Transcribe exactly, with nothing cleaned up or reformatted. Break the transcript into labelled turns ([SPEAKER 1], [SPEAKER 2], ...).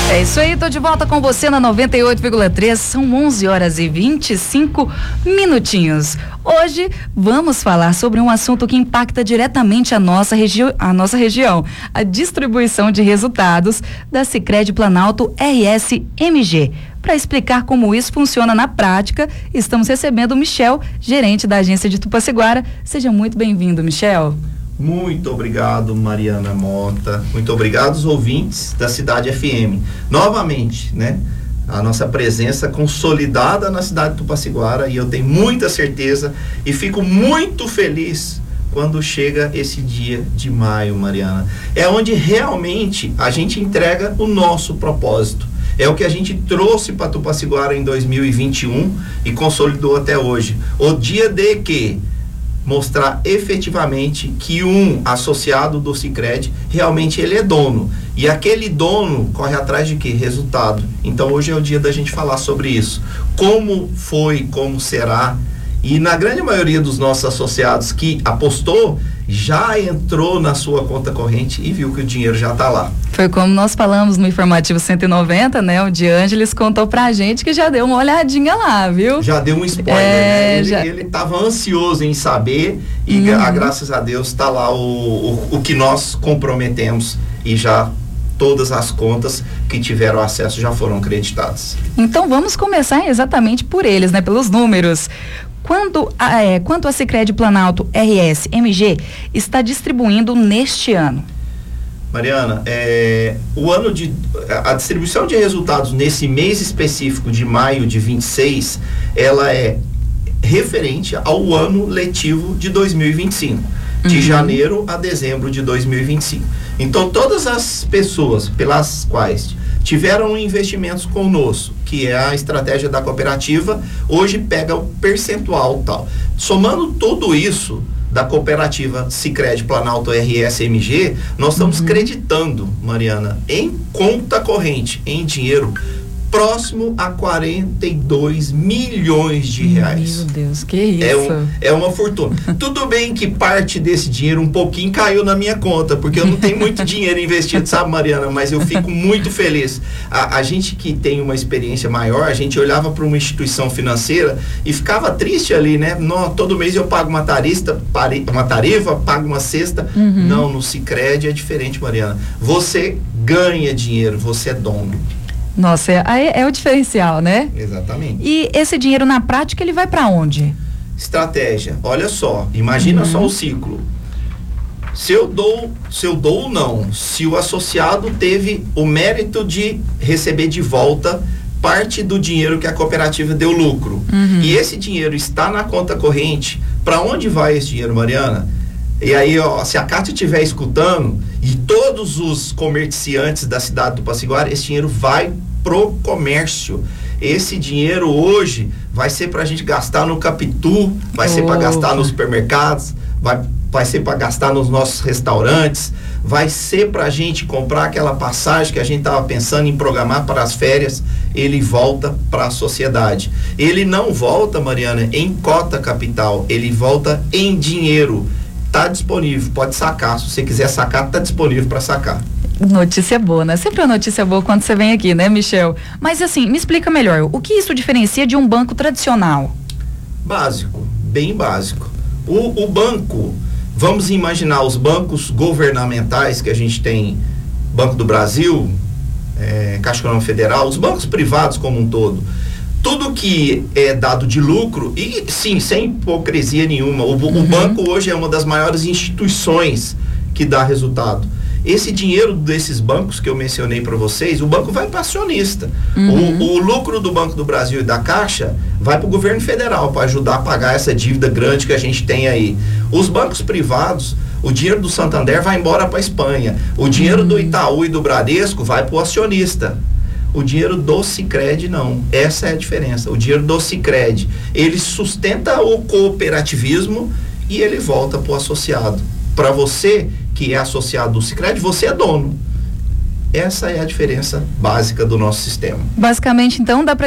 [SPEAKER 1] É isso aí, tô de volta com você na noventa e oito vírgula três, são onze horas e vinte e cinco minutinhos. Hoje vamos falar sobre um assunto que impacta diretamente a nossa, regi a nossa região, a distribuição de resultados da Sicredi Planalto R S M G. Para explicar como isso funciona na prática, estamos recebendo o Michel, gerente da agência de Tupaciguara. Seja muito bem-vindo, Michel.
[SPEAKER 2] Muito obrigado, Mariana Mota. Muito obrigado aos ouvintes da Cidade F M. Novamente, né? A nossa presença consolidada na cidade de Tupaciguara, e eu tenho muita certeza e fico muito feliz quando chega esse dia de maio, Mariana. É onde realmente a gente entrega o nosso propósito. É o que a gente trouxe para Tupaciguara em dois mil e vinte e um e consolidou até hoje. O dia de que mostrar efetivamente que um associado do Sicredi realmente ele é dono, e aquele dono corre atrás de quê? Resultado. Então hoje é o dia da gente falar sobre isso, como foi, como será, e na grande maioria dos nossos associados que apostou, já entrou na sua conta corrente e viu que o dinheiro já está lá.
[SPEAKER 1] Foi como nós falamos no informativo cento e noventa, né? O Diângeles contou pra gente que já deu uma olhadinha lá, viu?
[SPEAKER 2] Já deu um spoiler,
[SPEAKER 1] é,
[SPEAKER 2] né? Ele,
[SPEAKER 1] já...
[SPEAKER 2] ele tava ansioso em saber e uhum. a, graças a Deus está lá o, o, o que nós comprometemos, e já todas as contas que tiveram acesso já foram creditadas.
[SPEAKER 1] Então vamos começar exatamente por eles, né? Pelos números. Quanto a, é, quanto a Sicredi Planalto R S M G está distribuindo neste ano?
[SPEAKER 2] Mariana, é, o ano de a distribuição de resultados nesse mês específico de maio de vinte e seis, ela é referente ao ano letivo de dois mil e vinte e cinco, de uhum. janeiro a dezembro de dois mil e vinte e cinco. Então todas as pessoas pelas quais tiveram investimentos conosco, que é a estratégia da cooperativa, hoje pega o percentual tal. Somando tudo isso da cooperativa Sicredi Planalto R S M G, nós estamos uhum. creditando, Mariana, em conta corrente, em dinheiro, próximo a quarenta e dois milhões de reais.
[SPEAKER 1] Meu Deus, que isso?
[SPEAKER 2] É, um, é uma fortuna. Tudo bem que parte desse dinheiro, um pouquinho, caiu na minha conta, porque eu não tenho muito dinheiro investido, sabe, Mariana? Mas eu fico muito feliz. A, a gente que tem uma experiência maior, a gente olhava para uma instituição financeira e ficava triste ali, né? No, todo mês eu pago uma tarista, uma tarifa, pago uma cesta. Uhum. Não, no Sicredi é diferente, Mariana. Você ganha dinheiro, você é dono.
[SPEAKER 1] Nossa, é, é o diferencial, né?
[SPEAKER 2] Exatamente.
[SPEAKER 1] E esse dinheiro na prática, ele vai para onde?
[SPEAKER 2] Estratégia. Olha só, imagina uhum. só o ciclo. Se eu dou, se eu dou ou não, se o associado teve o mérito de receber de volta parte do dinheiro que a cooperativa deu lucro, uhum. e esse dinheiro está na conta corrente, para onde vai esse dinheiro, Mariana? E aí, ó, se a Cátia estiver escutando, e todos os comerciantes da cidade do Tupaciguara, esse dinheiro vai pro comércio. Esse dinheiro hoje vai ser pra gente gastar no Capitu, vai oh. ser para gastar nos supermercados, vai, vai ser para gastar nos nossos restaurantes, vai ser pra gente comprar aquela passagem que a gente tava pensando em programar para as férias. Ele volta para a sociedade. Ele não volta, Mariana, em cota capital, ele volta em dinheiro. Tá disponível, pode sacar. Se você quiser sacar, tá disponível para sacar.
[SPEAKER 1] Notícia boa, né? Sempre uma notícia boa quando você vem aqui, né, Michel? Mas assim, me explica melhor, o que isso diferencia de um banco tradicional?
[SPEAKER 2] Básico, bem básico. O, o banco, vamos imaginar os bancos governamentais que a gente tem, Banco do Brasil, é, Caixa Econômica Federal, os bancos privados como um todo. Tudo que é dado de lucro, e sim, sem hipocrisia nenhuma, o, uhum. o banco hoje é uma das maiores instituições que dá resultado. Esse dinheiro desses bancos que eu mencionei para vocês, o banco vai para acionista. Uhum. O, o lucro do Banco do Brasil e da Caixa vai para o governo federal, para ajudar a pagar essa dívida grande que a gente tem aí. Os bancos privados, o dinheiro do Santander vai embora para a Espanha. O dinheiro uhum. do Itaú e do Bradesco vai para o acionista. O dinheiro do Sicredi não. Essa é a diferença. O dinheiro do Sicredi, ele sustenta o cooperativismo e ele volta para o associado. Para você que é associado do Sicredi, você é dono. Essa é a diferença básica do nosso sistema.
[SPEAKER 1] Basicamente, então, dá pra